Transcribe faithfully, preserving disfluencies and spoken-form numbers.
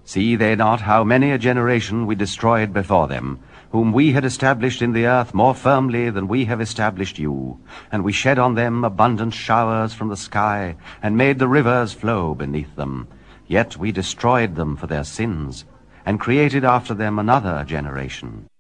See they not how many a generation we destroyed before them, whom we had established in the earth more firmly than we have established you? And we shed on them abundant showers from the sky, and made the rivers flow beneath them. Yet we destroyed them for their sins, and created after them another generation.